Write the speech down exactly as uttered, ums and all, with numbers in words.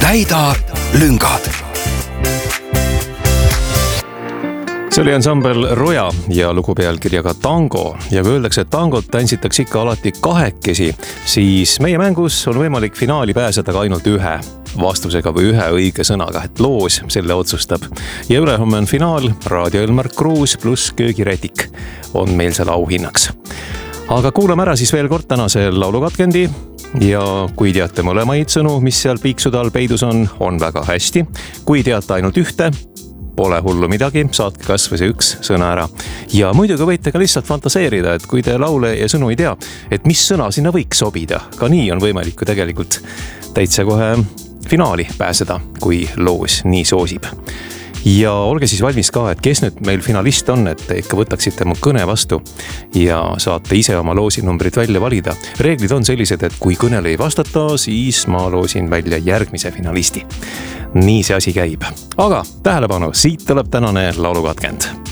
täida lüngad. See oli ansambel Roja ja lugu pealkirjaga Tango. Ja kui öeldakse, et tangot tantsitakse ikka alati kahekesi, siis meie mängus on võimalik finaali pääseda ka ainult ühe vastusega või ühe õige sõnaga, et loos selle otsustab. Ja ülehomme on finaal, Raadio Elmar Kruus pluss köögirätik on meil seal auhinnaks. Aga kuulame ära siis veel kord tänase laulukatkendi ja kui teate mõlemaid sõnu, mis seal piiksude all peidus on, on väga hästi. Kui teate ainult ühte, pole hullu midagi, saatke kas või see üks sõna ära. Ja muidugi võite ka lihtsalt fantaseerida, et kui te laule ja sõnu ei tea, et mis sõna sinna võiks sobida. Ka nii on võimalik ju tegelikult täitsa kohe finaali pääseda, kui loos nii soosib. Ja olge siis valmis ka, et kes nüüd meil finalist on, et te ikka võtaksite mu kõne vastu ja saate ise oma loosinumbrid välja valida. Reeglid on sellised, et kui kõnele ei vastata, siis ma loosin välja järgmise finalisti. Nii see asi käib. Aga tähelepanu, siit tuleb tänane laulukatkend.